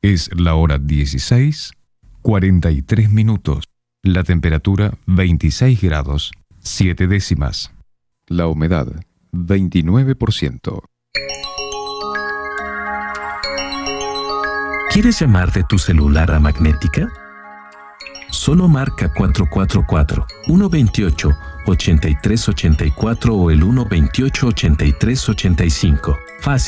Es la hora 16:43. La temperatura 26 grados 7 décimas. La humedad 29%. ¿Quieres llamar de tu celular a Magnética? Solo marca 444-128-8384 o el 128-8385. Fácil.